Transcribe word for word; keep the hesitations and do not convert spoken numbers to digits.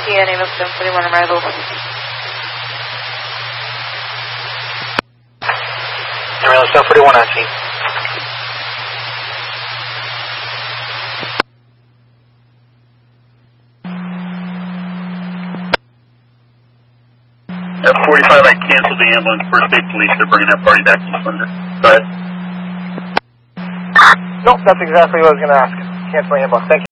Yeah, name of seven forty-one arrival. Arrival seven forty-one on scene. F forty-five, I canceled the ambulance. First aid police, they're bringing that party back to Thunder. Go ahead. Nope, that's exactly what I was going to ask. Cancel the ambulance. Thank you.